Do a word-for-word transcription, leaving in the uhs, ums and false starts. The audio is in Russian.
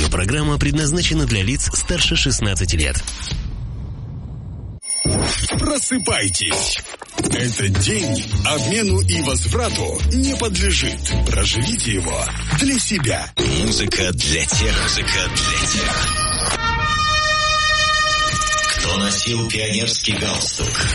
Аудиопрограмма предназначена для лиц старше шестнадцати лет. Просыпайтесь. Этот день обмену и возврату не подлежит. Проживите его для себя. Музыка для тех, музыка для тех, кто носил пионерский галстук,